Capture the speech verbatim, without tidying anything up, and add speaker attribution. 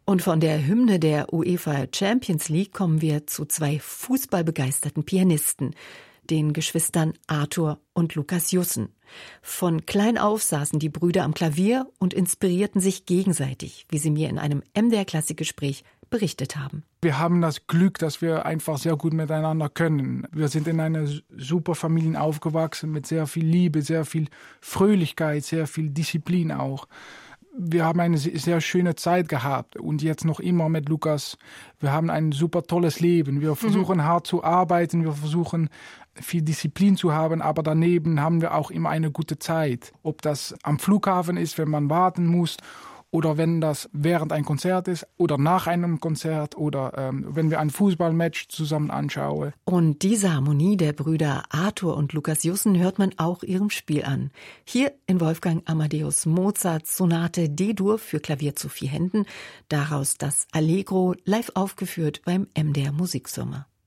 Speaker 1: Und von der Hymne der UEFA Champions League kommen wir zu zwei fußballbegeisterten Pianisten, den Geschwistern Arthur und Lukas Jussen. Von klein auf saßen die Brüder am Klavier und inspirierten sich gegenseitig, wie sie mir in einem M D R-Klassikgespräch berichtet haben.
Speaker 2: Wir haben das Glück, dass wir einfach sehr gut miteinander können. Wir sind in einer super Familie aufgewachsen mit sehr viel Liebe, sehr viel Fröhlichkeit, sehr viel Disziplin auch. Wir haben eine sehr schöne Zeit gehabt und jetzt noch immer mit Lukas. Wir haben ein super tolles Leben. Wir versuchen mhm. hart zu arbeiten, wir versuchen viel Disziplin zu haben, aber daneben haben wir auch immer eine gute Zeit. Ob das am Flughafen ist, wenn man warten muss, oder wenn das während ein Konzert ist oder nach einem Konzert oder ähm, wenn wir ein Fußballmatch zusammen anschauen.
Speaker 1: Und diese Harmonie der Brüder Arthur und Lukas Jussen hört man auch ihrem Spiel an. Hier in Wolfgang Amadeus Mozarts Sonate D-Dur für Klavier zu vier Händen, daraus das Allegro live aufgeführt beim M D R Musiksommer.